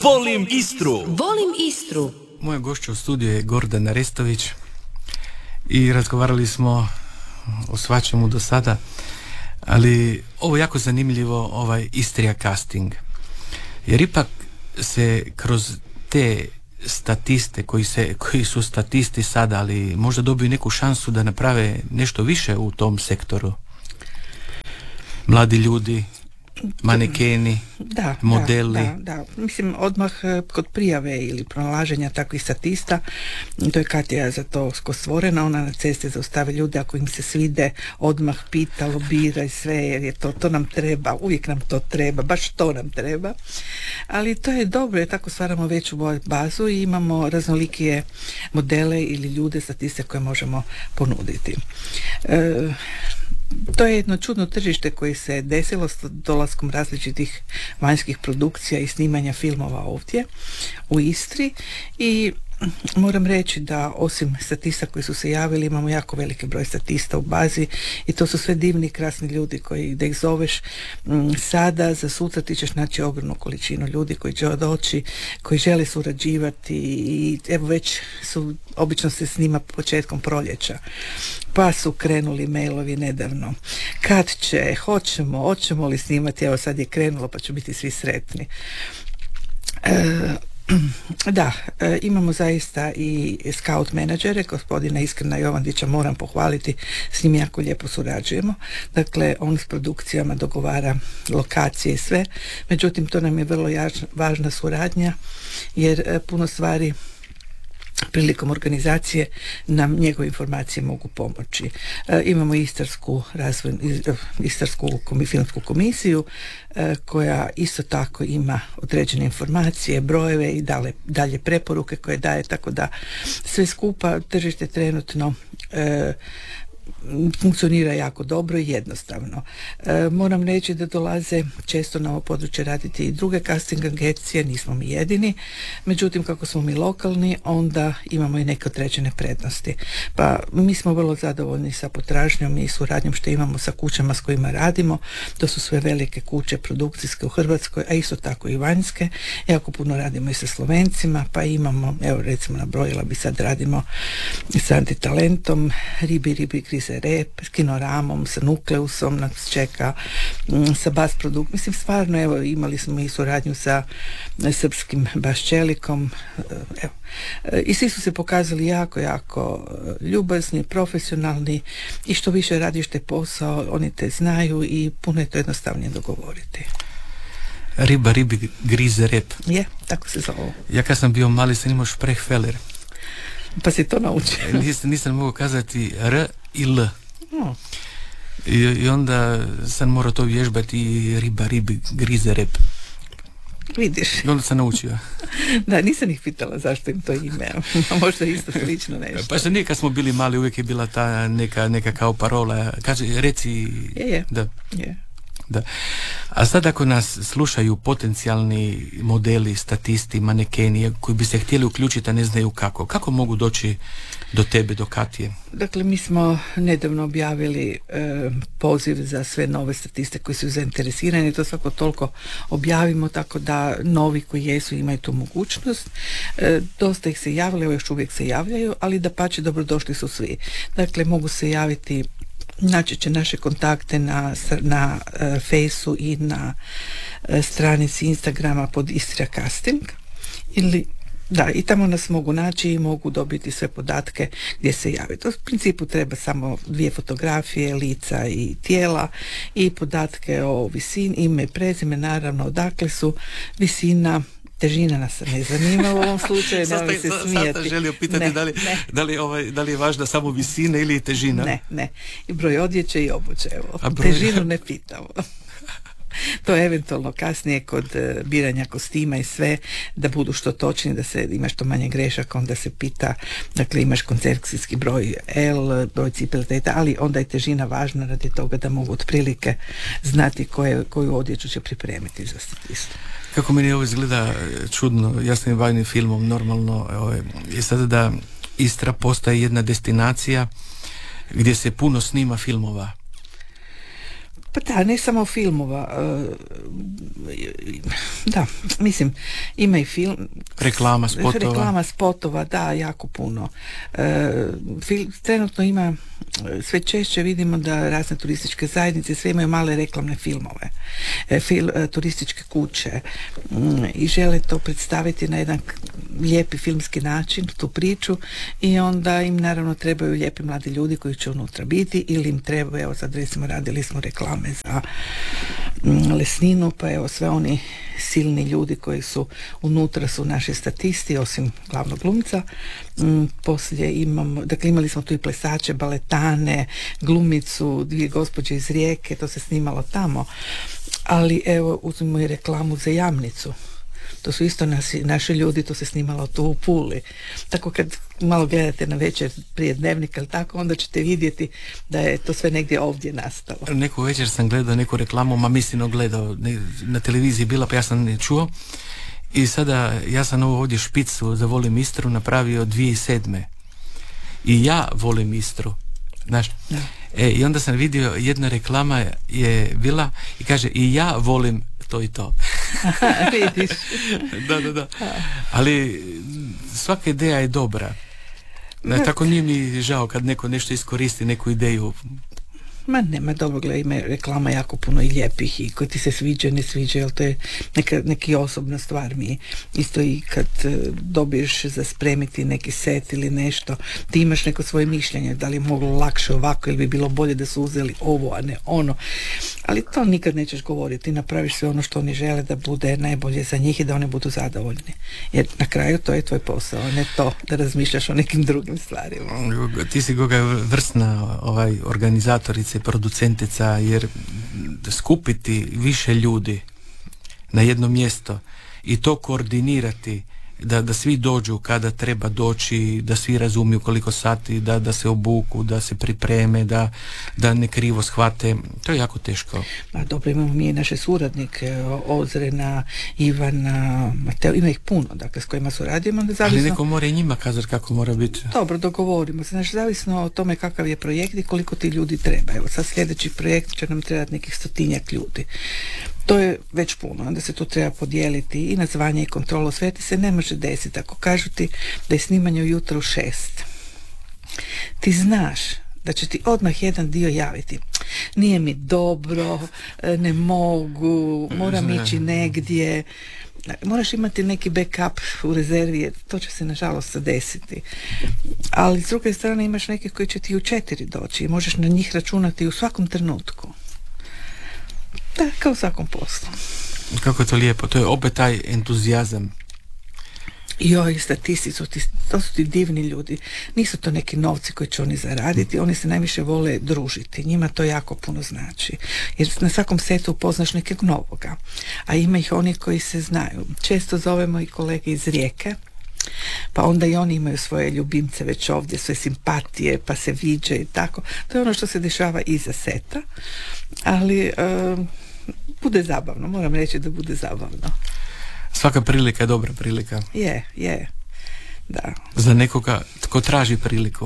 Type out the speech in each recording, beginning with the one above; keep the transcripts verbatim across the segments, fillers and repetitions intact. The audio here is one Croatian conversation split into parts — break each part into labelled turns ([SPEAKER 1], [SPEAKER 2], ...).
[SPEAKER 1] Volim Istru.
[SPEAKER 2] Volim Istru.
[SPEAKER 3] Moja gošća u studiju je Gordana Restović i razgovarali smo o svačemu do sada, ali ovo je jako zanimljivo, ovaj Istrija casting, jer ipak se kroz te statiste koji, se, koji su statisti sada, ali možda dobiju neku šansu da naprave nešto više u tom sektoru. Mladi ljudi, manekeni,
[SPEAKER 4] da,
[SPEAKER 3] modeli.
[SPEAKER 4] Da, da, da. Mislim, odmah kod prijave ili pronalaženja takvih statista, to je Katja za to stvorena, ona na cesti zaustavi ljude ako im se svide, odmah pita, lobira i sve, jer je to, to nam treba, uvijek nam to treba, baš to nam treba. Ali to je dobro, jer tako stvaramo veću bazu i imamo raznolikije modele ili ljude, statiste koje možemo ponuditi. E, To je jedno čudno tržište koje se desilo s dolaskom različitih vanjskih produkcija i snimanja filmova ovdje u Istri i moram reći da osim statista koji su se javili imamo jako veliki broj statista u bazi i to su sve divni, krasni ljudi koji da ih zoveš m, sada, za sutra ti ćeš naći ogromnu količinu ljudi koji će doći, koji žele surađivati i evo već su, obično se snima početkom proljeća. Pa su krenuli mailovi nedavno. Kad će, hoćemo, hoćemo li snimati, evo sad je krenulo pa će biti svi sretni. E, Da, e, imamo zaista i scout menadžere, gospodina Iskrena Jovandića moram pohvaliti, s njim jako lijepo surađujemo. Dakle, on s produkcijama dogovara lokacije i sve, međutim to nam je vrlo jač, važna suradnja jer e, puno stvari prilikom organizacije nam njegove informacije mogu pomoći. E, imamo Istarsku razvoj, Istarsku filmsku komisiju e, koja isto tako ima određene informacije, brojeve i dale, dalje preporuke koje daje, tako da sve skupa tržište trenutno e, funkcionira jako dobro i jednostavno. E, moram reći da dolaze često na ovo područje raditi i druge casting agencije, nismo mi jedini, međutim kako smo mi lokalni onda imamo i neke određene prednosti. Pa mi smo vrlo zadovoljni sa potražnjom i suradnjom što imamo sa kućama s kojima radimo, to su sve velike kuće produkcijske u Hrvatskoj, a isto tako i vanjske, jako puno radimo i sa Slovencima, pa imamo, evo recimo nabrojila bi sad, radimo sa Antitalentom, Ribi Ribi Grize Rep, s Kinoramom, sa Nukleusom nas čeka, sa Bas Produkt, mislim stvarno evo imali smo i suradnju sa srpskim Baščelikom, evo. I svi su se pokazali jako, jako ljubazni, profesionalni i što više radiš te posao, oni te znaju i puno je to jednostavnije dogovoriti.
[SPEAKER 3] Riba ribi grize rep.
[SPEAKER 4] Je, tako se zove.
[SPEAKER 3] Ja kad sam bio mali sam imao šprehfeler.
[SPEAKER 4] Pa si to naučio?
[SPEAKER 3] Nisam, nisam mogao kazati R i L.
[SPEAKER 4] No.
[SPEAKER 3] I, I onda sam morao to vježbati i riba ribi grize rep.
[SPEAKER 4] Vidiš.
[SPEAKER 3] I onda sam naučio.
[SPEAKER 4] Da, nisam ih pitala zašto im to ime. Možda isto slično nešto.
[SPEAKER 3] Pa što nije kad smo bili mali, uvijek je bila ta neka, neka kao parola. Kaže, reci...
[SPEAKER 4] Je, je.
[SPEAKER 3] Da.
[SPEAKER 4] Je.
[SPEAKER 3] Da. A sad ako nas slušaju potencijalni modeli, statisti, manekeni koji bi se htjeli uključiti, a ne znaju kako, kako mogu doći do tebe, do Katije?
[SPEAKER 4] Dakle, mi smo nedavno objavili e, poziv za sve nove statiste koji su zainteresirani, to svako toliko objavimo, tako da novi koji jesu imaju tu mogućnost. E, dosta ih se javilo, još uvijek se javljaju, ali da pače dobrodošli su svi. Dakle, mogu se javiti, naći će naše kontakte na, na uh, Fejsu i na uh, stranici Instagrama pod Istrija Casting ili da, i tamo nas mogu naći i mogu dobiti sve podatke gdje se javi. To u principu treba samo dvije fotografije, lica i tijela i podatke o visini, ime, prezime, naravno odakle su, visina, težina nas ne zanima u ovom slučaju, nema mi se smijati.
[SPEAKER 3] Sad sam želio pitati
[SPEAKER 4] ne,
[SPEAKER 3] da, li,
[SPEAKER 4] ne.
[SPEAKER 3] Da, li ovaj, da li je važna samo visina ili težina?
[SPEAKER 4] Ne, ne. I broj odjeće i obuće. Evo.
[SPEAKER 3] Broj...
[SPEAKER 4] Težinu ne pitamo. To je eventualno kasnije kod uh, biranja kostima i sve, da budu što točni, da se ima što manje grešaka, onda se pita, dakle imaš koncepcijski broj L, broj cipele, ali onda je težina važna radi toga da mogu otprilike znati koje, koju odjeću će pripremiti za statistu.
[SPEAKER 3] Kako meni ovo izgleda čudno, ja sam bavim filmom normalno, je sada da Istra postaje jedna destinacija gdje se puno snima filmova.
[SPEAKER 4] Pa da, ne samo filmova. Da, mislim, ima i film...
[SPEAKER 3] Reklama spotova.
[SPEAKER 4] Reklama spotova, da, jako puno. Film, trenutno ima, sve češće vidimo da razne turističke zajednice sve imaju male reklamne filmove. Fil, turističke kuće i žele to predstaviti na jedan lijepi filmski način, tu priču, i onda im naravno trebaju lijepi mladi ljudi koji će unutra biti, ili im trebaju, evo sad recimo radili smo reklame za Lesninu, pa evo sve oni silni ljudi koji su unutra su naši statisti, osim glavnog glumca. Poslije imamo, dakle imali smo tu i plesače, baletane, glumicu, dvije gospođe iz Rijeke, to se snimalo tamo, ali evo uzmimo i reklamu za Jamnicu. To su isto nasi, naši ljudi, to se snimalo tu u Puli. Tako kad malo gledate na večer prije dnevnika ili tako, onda ćete vidjeti da je to sve negdje ovdje nastalo.
[SPEAKER 3] Neku večer sam gledao neku reklamu, ma mislim gledao, ne, na televiziji bila, pa ja sam ne čuo. I sada ja sam ovo ovdje špicu za Volim Istru napravio dvije tisuće sedme. I ja volim Istru. Znaš? Ja. E, i onda sam vidio, jedna reklama je bila i kaže i ja volim to i to.
[SPEAKER 4] Vidiš.
[SPEAKER 3] Da, da, da. Ali svaka ideja je dobra. Da, tako nije mi žao kad neko nešto iskoristi, neku ideju.
[SPEAKER 4] Ma nema, dobro, gledaj, ima reklama jako puno i lijepih i koji ti se sviđa, ne sviđa, jer to je neka, neki osobna stvar mi. Isto i kad uh, dobiješ za spremiti neki set ili nešto, ti imaš neko svoje mišljenje, da li je moglo lakše ovako ili bi bilo bolje da su uzeli ovo, a ne ono. Ali to nikad nećeš govoriti, ti napraviš sve ono što oni žele da bude najbolje za njih i da oni budu zadovoljni. Jer na kraju to je tvoj posao, ne to da razmišljaš o nekim drugim stvarima.
[SPEAKER 3] Ti si Goga vrsna ovaj, organizatorica, producentica, jer skupiti više ljudi na jedno mjesto i to koordinirati, da, da svi dođu kada treba doći, da svi razumiju koliko sati, da, da se obuku, da se pripreme, da, da ne krivo shvate, to je jako teško.
[SPEAKER 4] Ma dobro, imamo mi i naše suradnike, Ozrena, Ivana, Mateo, ima ih puno, dakle, s kojima suradimo. Zavisno...
[SPEAKER 3] Ali neko mora i njima kazati kako mora biti.
[SPEAKER 4] Dobro, dogovorimo se, znači, zavisno o tome kakav je projekt i koliko ti ljudi treba. Evo, sad sljedeći projekt će nam trebati nekih stotinjak ljudi. To je već puno, onda se tu treba podijeliti i na zvanje i kontrolu, sve ti se ne može desiti. Ako kažu ti da je snimanje ujutro u šest, ti znaš da će ti odmah jedan dio javiti. Nije mi dobro, ne mogu, moram ići negdje. Moraš imati neki backup u rezervi, to će se nažalost desiti. Ali s druge strane imaš neke koji će ti u četiri doći i možeš na njih računati u svakom trenutku. Da, kao u svakom poslu.
[SPEAKER 3] Kako je to lijepo, to je opet taj entuzijazam.
[SPEAKER 4] Joj, statisti su ti, to su ti divni ljudi. Nisu to neki novci koji će oni zaraditi, oni se najviše vole družiti. Njima to jako puno znači. Jer na svakom setu upoznaš nekog novoga. A ima ih oni koji se znaju. Često zovemo i kolege iz Rijeke, pa onda i oni imaju svoje ljubimce već ovdje, svoje simpatije, pa se viđe i tako. To je ono što se dešava iza seta, ali uh, bude zabavno, moram reći da bude zabavno.
[SPEAKER 3] Svaka prilika je dobra prilika.
[SPEAKER 4] Je, je, da.
[SPEAKER 3] Za nekoga tko traži priliku.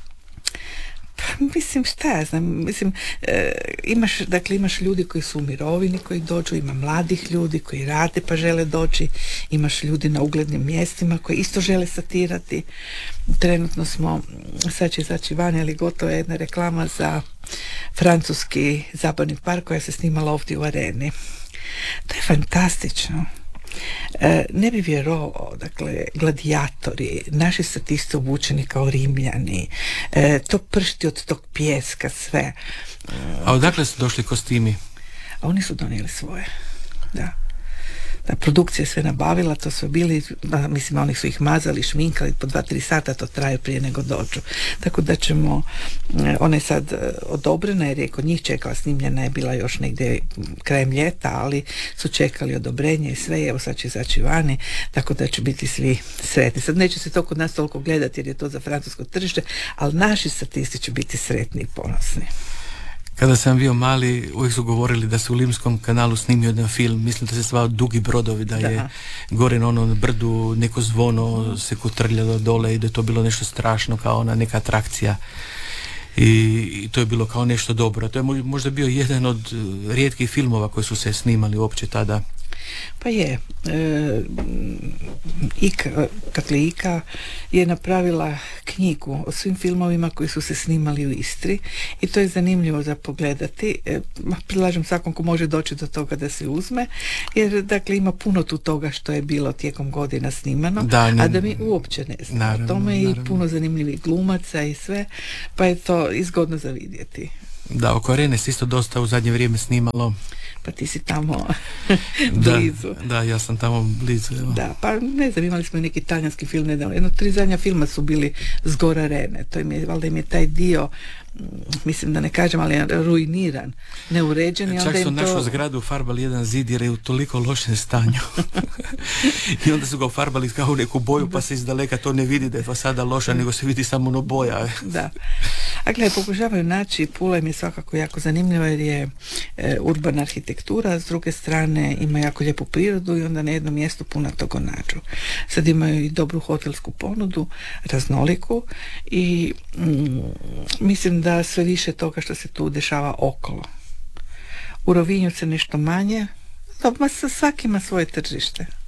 [SPEAKER 4] Pa, mislim, šta ja znam, mislim, e, imaš, dakle, imaš ljudi koji su u mirovini koji dođu, ima mladih ljudi koji rade pa žele doći, imaš ljudi na uglednim mjestima koji isto žele satirati. Trenutno smo, sad će izaći van, ali gotovo je jedna reklama za francuski zabavni park koja se snimala ovdje u Areni. To je fantastično. E, ne bi vjerovao, dakle, gladijatori, naši statisti obučeni kao Rimljani, e, to pršti od tog pijeska, sve.
[SPEAKER 3] A odakle su došli kostimi?
[SPEAKER 4] A oni su donijeli svoje, da. Da, produkcija je sve nabavila, to su bili, mislim, oni su ih mazali, šminkali, po dva, tri sata to traje prije nego dođu. Tako da ćemo, ona je sad odobrena jer je kod njih čekala, snimljena je bila još negdje krajem ljeta, ali su čekali odobrenje i sve, evo sad će izaći vani, tako da će biti svi sretni. Sad neće se to kod nas toliko gledati jer je to za francusko tržište, ali naši statisti će biti sretni i ponosni.
[SPEAKER 3] Kada sam bio mali, uvijek su govorili da se u Limskom kanalu snimio jedan film, mislim da se zvao Dugi brodovi, da je da. gore na onom brdu neko zvono se kotrljalo dole i da je to bilo nešto strašno kao ona neka atrakcija. I, i to je bilo kao nešto dobro. To je možda bio jedan od rijetkih filmova koji su se snimali uopće tada.
[SPEAKER 4] Pa je. E, Ika, dakle Ika je napravila knjigu o svim filmovima koji su se snimali u Istri i to je zanimljivo za pogledati. E, predlažem svakom ko može doći do toga da se uzme, jer dakle ima puno tu toga što je bilo tijekom godina snimano, da, ne, a da mi uopće ne znamo. Naravno, tome je naravno. I puno zanimljivih glumaca i sve, pa je to izgodno za vidjeti.
[SPEAKER 3] Da, oko Arene se isto dosta u zadnje vrijeme snimalo.
[SPEAKER 4] Pa ti si tamo blizu.
[SPEAKER 3] Da, da, ja sam tamo blizu. Evo.
[SPEAKER 4] Da, pa ne znam, imali smo i neki talijanski film nedavno. Jedno tri zadnja filma su bili s Gora Arene. To im je, valjda im je taj dio, mislim da ne kažem, ali ruiniran, neuređen.
[SPEAKER 3] Čak
[SPEAKER 4] i
[SPEAKER 3] su
[SPEAKER 4] onda
[SPEAKER 3] našu
[SPEAKER 4] to...
[SPEAKER 3] zgradu farbali jedan zid jer je u toliko lošem stanju. I onda su ga farbali kao u neku boju, pa se iz daleka to ne vidi da je fasada loša, nego se vidi samo ono boja.
[SPEAKER 4] Da. A gledaj, pokušavaju naći, Pula im je svakako jako zanimljiva jer je e, urbana arhitektura, s druge strane ima jako lijepu prirodu i onda na jednom mjestu puno toga nađu. Sad imaju i dobru hotelsku ponudu, raznoliku i mm, mislim da sve više toga što se tu dešava okolo. U Rovinju se nešto manje, da, svaki ima svoje tržište.